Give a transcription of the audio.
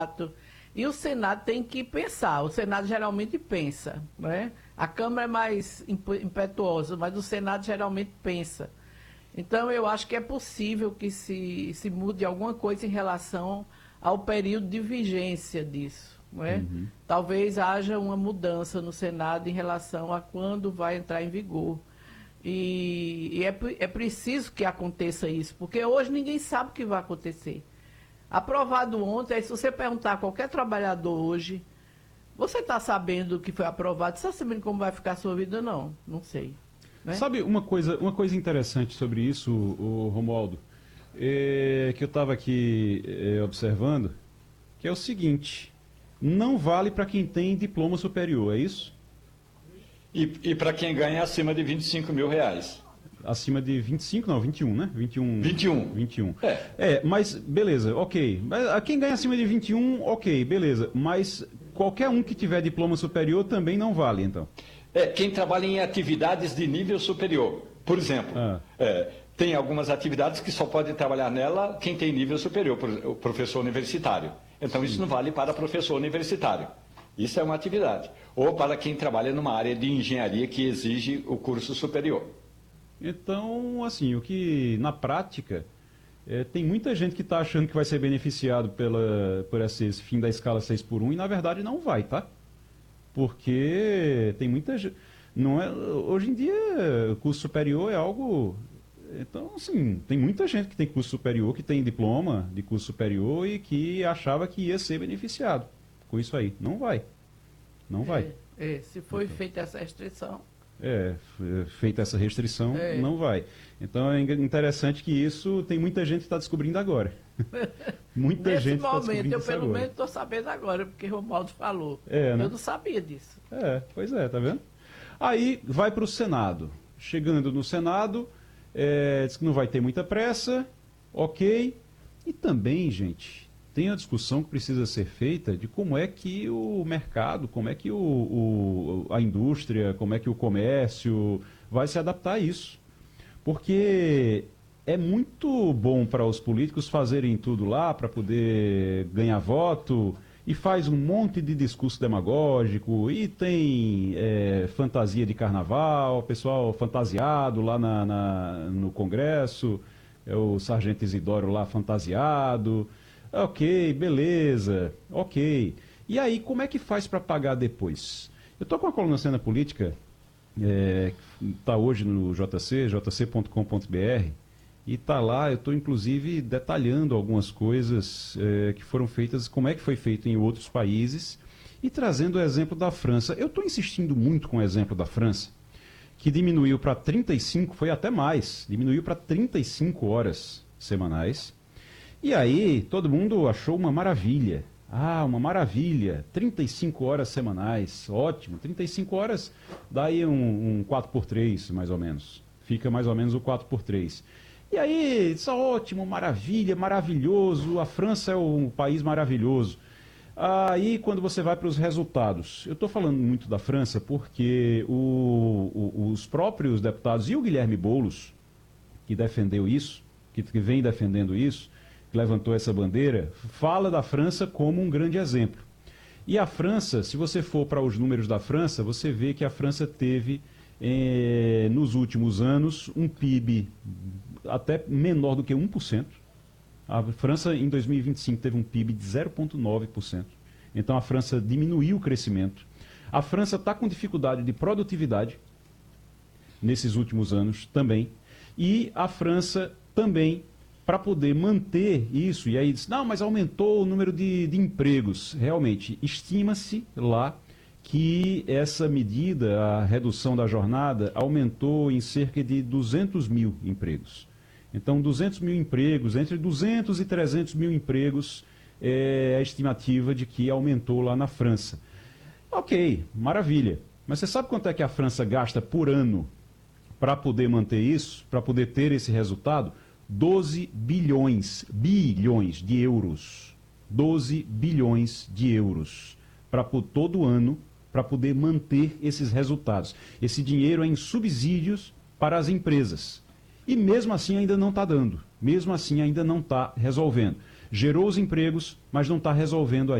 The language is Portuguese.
E o Senado tem que pensar, o Senado geralmente pensa, né? A Câmara é mais impetuosa, mas o Senado geralmente pensa. Então, eu acho que é possível que se mude alguma coisa em relação ao período de vigência disso, não é? Uhum. Talvez haja uma mudança no Senado em relação a quando vai entrar em vigor. É preciso que aconteça isso, porque hoje ninguém sabe o que vai acontecer. Aprovado ontem, aí se você perguntar a qualquer trabalhador hoje, você está sabendo o que foi aprovado? Você está sabendo como vai ficar a sua vida? Não, não sei. Né? Sabe uma coisa interessante sobre isso, o Romualdo, que eu estava aqui observando, que é o seguinte: não vale para quem tem diploma superior, é isso? E para quem ganha acima de R$ 25.000. Acima de 25, não, 21, né? 21. 21. 21. Mas beleza, ok. A quem ganha acima de 21, ok, beleza. Mas qualquer um que tiver diploma superior também não vale, então. Quem trabalha em atividades de nível superior. Por exemplo, tem algumas atividades que só pode trabalhar nela quem tem nível superior, o professor universitário. Então, isso não vale para professor universitário. Isso é uma atividade. Ou para quem trabalha numa área de engenharia que exige o curso superior. Então, assim, o que na prática tem muita gente que está achando que vai ser beneficiado por esse fim da escala 6 por 1 e na verdade não vai, tá? Porque tem muita gente. Não é, hoje em dia, o curso superior é algo. Então, assim, tem muita gente que tem curso superior, que tem diploma de curso superior e que achava que ia ser beneficiado com isso aí. Não vai. Não vai. Se foi feita essa restrição. Feita essa restrição, não vai. Então é interessante que isso tem muita gente que está descobrindo agora. Muita gente está descobrindo isso agora. Eu pelo menos estou sabendo agora, porque o Romualdo falou. Né? Eu não sabia disso. Pois é, tá vendo? Aí vai para o Senado. Chegando no Senado, diz que não vai ter muita pressa, ok. E também, gente, tem a discussão que precisa ser feita de como é que o mercado, como é que a indústria, como é que o comércio vai se adaptar a isso. Porque é muito bom para os políticos fazerem tudo lá para poder ganhar voto e faz um monte de discurso demagógico e tem fantasia de carnaval, pessoal fantasiado lá no Congresso, o Sargento Isidoro lá fantasiado. Ok, beleza, ok. E aí, como é que faz para pagar depois? Eu estou com a coluna Cena Política, está hoje no jc.com.br, e está lá, eu estou inclusive detalhando algumas coisas que foram feitas, como é que foi feito em outros países, e trazendo o exemplo da França. Eu estou insistindo muito com o exemplo da França, que diminuiu para 35, foi até mais, diminuiu para 35 horas semanais. E aí, todo mundo achou uma maravilha. Ah, uma maravilha, 35 horas semanais, ótimo. 35 horas dá aí um 4x3, mais ou menos. Fica mais ou menos o 4x3. E aí, isso é ótimo, maravilha, maravilhoso, a França é um país maravilhoso. Aí, quando você vai para os resultados, eu estou falando muito da França porque os próprios deputados e o Guilherme Boulos, que defendeu isso, que vem defendendo isso, que levantou essa bandeira, fala da França como um grande exemplo. E a França, se você for para os números da França, você vê que a França teve, nos últimos anos, um PIB até menor do que 1%. A França, em 2025, teve um PIB de 0,9%. Então, a França diminuiu o crescimento. A França está com dificuldade de produtividade nesses últimos anos também. E a França também, para poder manter isso, e aí diz, não, mas aumentou o número de empregos. Realmente, estima-se lá que essa medida, a redução da jornada, aumentou em cerca de 200 mil empregos. Então, 200 mil empregos, entre 200 e 300 mil empregos é a estimativa de que aumentou lá na França. Ok, maravilha. Mas você sabe quanto é que a França gasta por ano para poder manter isso, para poder ter esse resultado? 12 bilhões de euros. 12 bilhões de euros para todo ano, para poder manter esses resultados. Esse dinheiro é em subsídios para as empresas. E mesmo assim ainda não está dando. Mesmo assim ainda não está resolvendo. gerou os empregos, mas não está resolvendo ainda.